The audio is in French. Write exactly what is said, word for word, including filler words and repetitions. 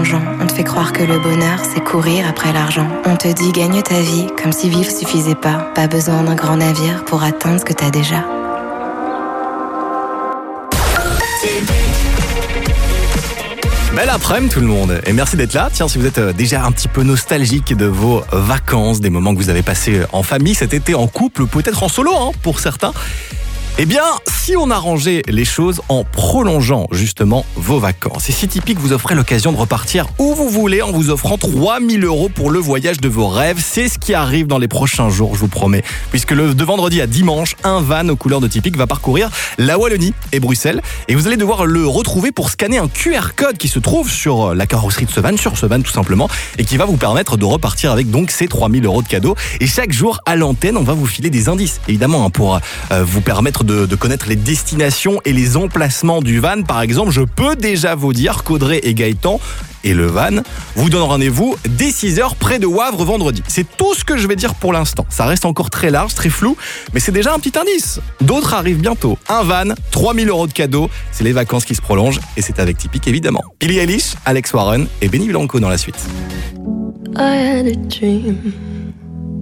dérangeant. On te fait croire que le bonheur, c'est courir après l'argent. On te dit gagne ta vie, comme si vivre suffisait pas. Pas besoin d'un grand navire pour atteindre ce que t'as déjà. Belle après-midi tout le monde et merci d'être là. Tiens, si vous êtes déjà un petit peu nostalgique de vos vacances, des moments que vous avez passés en famille cet été, en couple, peut-être en solo hein, pour certains, eh bien, si on arrangeait les choses en prolongeant justement vos vacances. Et si Tipeee vous offrait l'occasion de repartir où vous voulez en vous offrant trois mille euros pour le voyage de vos rêves, c'est ce qui arrive dans les prochains jours, je vous promets. Puisque le, de vendredi à dimanche, un van aux couleurs de Tipeee va parcourir la Wallonie et Bruxelles. Et vous allez devoir le retrouver pour scanner un Q R code qui se trouve sur la carrosserie de ce van, sur ce van tout simplement, et qui va vous permettre de repartir avec donc ces trois mille euros de cadeaux. Et chaque jour à l'antenne, on va vous filer des indices, évidemment, hein, pour euh, vous permettre de De, de connaître les destinations et les emplacements du van. Par exemple, je peux déjà vous dire qu'Audrey et Gaëtan et le van vous donnent rendez-vous dès six heures près de Wavre vendredi. C'est tout ce que je vais dire pour l'instant. Ça reste encore très large, très flou, mais c'est déjà un petit indice. D'autres arrivent bientôt. Un van, trois mille euros de cadeaux. C'est les vacances qui se prolongent et c'est avec Tipeee évidemment. Billie Eilish, Alex Warren et Benny Blanco dans la suite. I had a dream.